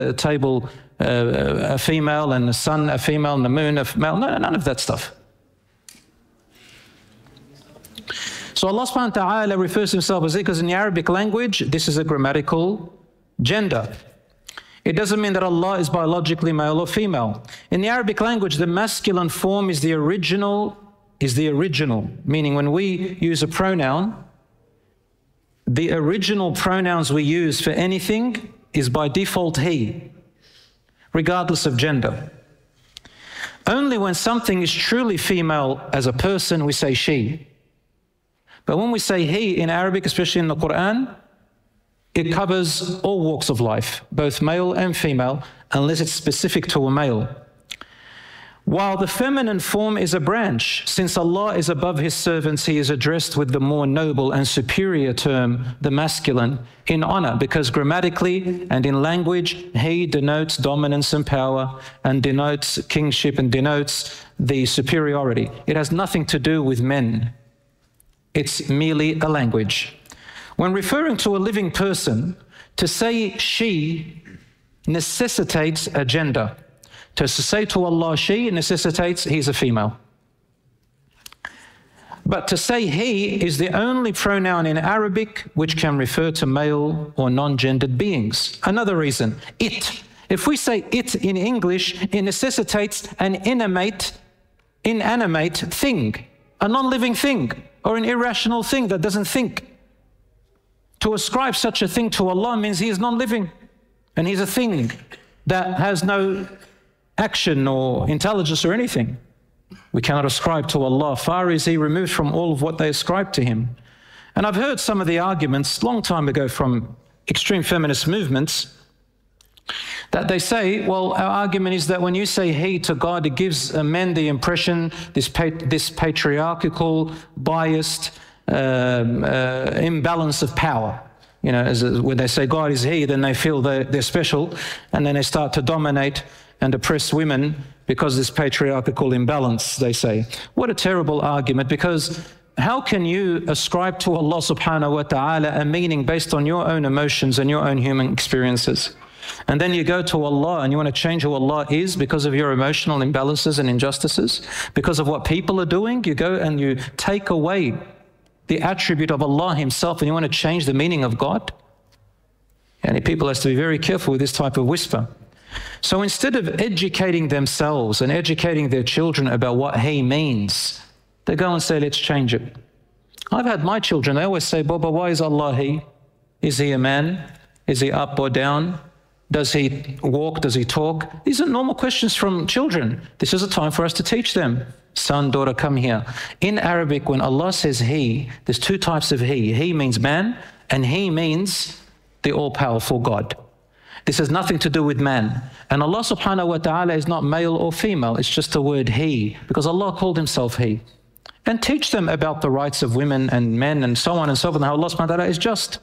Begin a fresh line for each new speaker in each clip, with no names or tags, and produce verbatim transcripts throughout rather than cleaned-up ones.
a table uh, a female, and the sun a female, and the moon a male. No, none of that stuff. So Allah subhanahu wa ta'ala refers to himself as it, because in the Arabic language, this is a grammatical gender. It doesn't mean that Allah is biologically male or female. In the Arabic language, the masculine form is the original, is the original, meaning when we use a pronoun, the original pronouns we use for anything is by default he, regardless of gender. Only when something is truly female as a person, we say she. But when we say he in Arabic, especially in the Quran, it covers all walks of life, both male and female, unless it's specific to a male. While the feminine form is a branch, since Allah is above his servants, he is addressed with the more noble and superior term, the masculine, in honor, because grammatically and in language, he denotes dominance and power, and denotes kingship, and denotes the superiority. It has nothing to do with men. It's merely a language. When referring to a living person, to say she necessitates a gender. To say to Allah she necessitates he's a female. But to say he is the only pronoun in Arabic which can refer to male or non-gendered beings. Another reason, it. If we say it in English, it necessitates an inanimate, inanimate thing, a non-living thing, or an irrational thing that doesn't think. To ascribe such a thing to Allah means he is non-living, and he's a thing that has no action or intelligence or anything. We cannot ascribe to Allah. Far is he removed from all of what they ascribe to him. And I've heard some of the arguments long time ago from extreme feminist movements that they say, well, our argument is that when you say he to God, it gives men the impression, this, pat this patriarchal, biased um, uh, imbalance of power. You know, as a, when they say God is he, then they feel they're, they're special, and then they start to dominate and oppress women because of this patriarchal imbalance, they say. What a terrible argument, because how can you ascribe to Allah subhanahu wa ta'ala a meaning based on your own emotions and your own human experiences? And then you go to Allah and you want to change who Allah is because of your emotional imbalances and injustices, because of what people are doing. You go and you take away the attribute of Allah himself, and you want to change the meaning of God. And people have to be very careful with this type of whisper. So instead of educating themselves and educating their children about what he means, they go and say, let's change it. I've had my children, they always say, Baba, why is Allah he? Is he a man? Is he up or down? Does he walk? Does he talk? These are normal questions from children. This is a time for us to teach them. Son, daughter, come here. In Arabic, when Allah says he, there's two types of he. He means man, and he means the all-powerful God. This has nothing to do with man. And Allah subhanahu wa ta'ala is not male or female. It's just the word he, because Allah called himself he. And teach them about the rights of women and men and so on and so forth, and how Allah subhanahu wa ta'ala is just.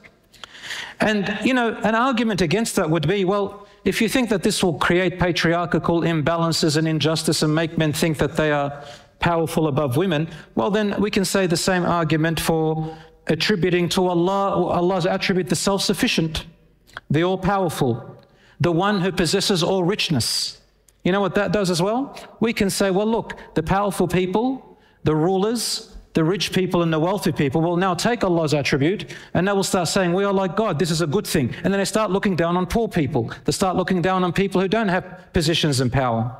And, you know, an argument against that would be, well, if you think that this will create patriarchal imbalances and injustice and make men think that they are powerful above women, well, then we can say the same argument for attributing to Allah, Allah's attribute, the self-sufficient, the all-powerful, the one who possesses all richness. You know what that does as well? We can say, well, look, the powerful people, the rulers, the rich people and the wealthy people will now take Allah's attribute, and they will start saying, we are like God, this is a good thing. And then they start looking down on poor people. They start looking down on people who don't have positions and power.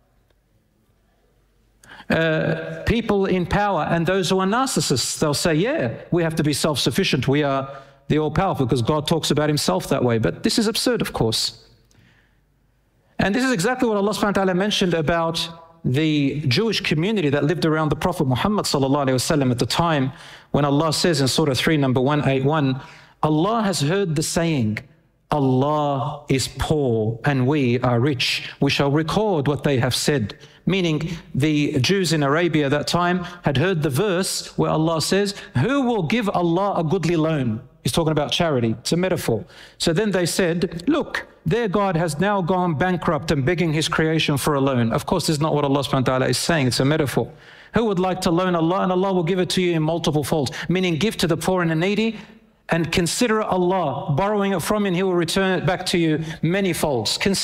Uh, people in power and those who are narcissists, they'll say, yeah, we have to be self-sufficient. We are the all-powerful, because God talks about himself that way. But this is absurd, of course. And this is exactly what Allah subhanahu wa ta'ala mentioned about the Jewish community that lived around the Prophet Muhammad sallallahu alaihi wasallam at the time, when Allah says in Surah three, number one eighty-one, Allah has heard the saying, Allah is poor and we are rich. We shall record what they have said. Meaning the Jews in Arabia at that time had heard the verse where Allah says, who will give Allah a goodly loan? He's talking about charity. It's a metaphor. So then they said, look, their God has now gone bankrupt and begging his creation for a loan. Of course, this is not what Allah subhanahu wa ta'ala is saying. It's a metaphor. Who would like to loan Allah, and Allah will give it to you in multiple folds, meaning give to the poor and the needy, and consider Allah, borrowing it from Him, He will return it back to you many folds.